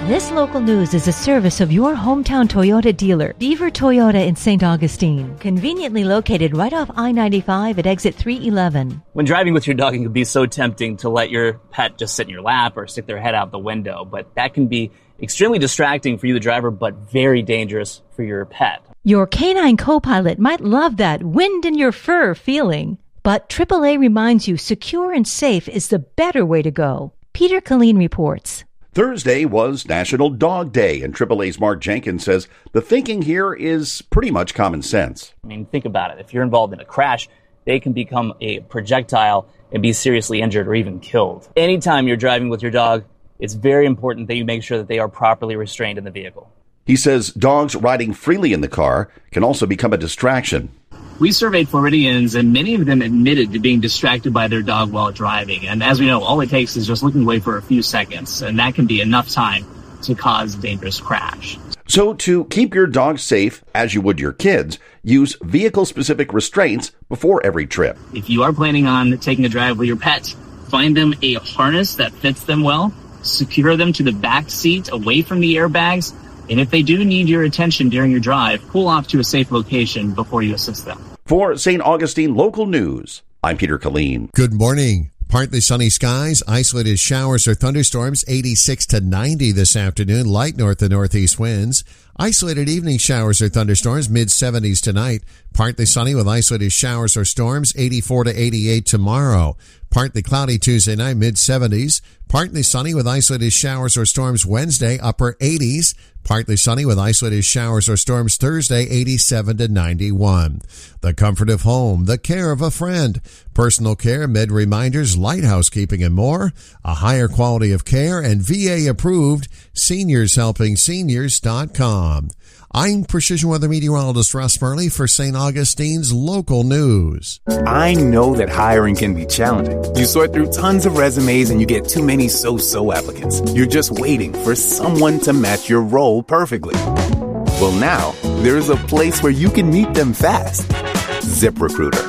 This local news is a service of your hometown Toyota dealer, Beaver Toyota in St. Augustine, conveniently located right off I-95 at exit 311. When driving with your dog, it can be so tempting to let your pet just sit in your lap or stick their head out the window, but that can be extremely distracting for you, the driver, but very dangerous for your pet. Your canine co-pilot might love that wind in your fur feeling, but AAA reminds you secure and safe is the better way to go. Peter Killeen reports. Thursday was National Dog Day, and AAA's Mark Jenkins says the thinking here is pretty much common sense. I mean, think about it. If you're involved in a crash, they can become a projectile and be seriously injured or even killed. Anytime you're driving with your dog, it's very important that you make sure that they are properly restrained in the vehicle. He says dogs riding freely in the car can also become a distraction. We surveyed Floridians, and many of them admitted to being distracted by their dog while driving. And as we know, all it takes is just looking away for a few seconds, and that can be enough time to cause a dangerous crash. So to keep your dog safe, as you would your kids, use vehicle-specific restraints before every trip. If you are planning on taking a drive with your pet, find them a harness that fits them well, secure them to the back seat away from the airbags, and if they do need your attention during your drive, pull off to a safe location before you assist them. For St. Augustine Local News, I'm Peter Killeen. Good morning. Partly sunny skies, isolated showers or thunderstorms, 86 to 90 this afternoon, light north and northeast winds. Isolated evening showers or thunderstorms, mid-70s tonight. Partly sunny with isolated showers or storms, 84 to 88 tomorrow. Partly cloudy Tuesday night, mid-70s. Partly sunny with isolated showers or storms Wednesday, upper 80s. Partly sunny with isolated showers or storms Thursday, 87 to 91. The comfort of home, the care of a friend, personal care, med reminders, light housekeeping, and more. A higher quality of care and VA approved. SeniorsHelpingSeniors.com. I'm Precision Weather Meteorologist Russ Murley for St. Augustine's Local News. I know that hiring can be challenging. You sort through tons of resumes and you get too many so-so applicants. You're just waiting for someone to match your role perfectly. Well, now, there's a place where you can meet them fast. ZipRecruiter.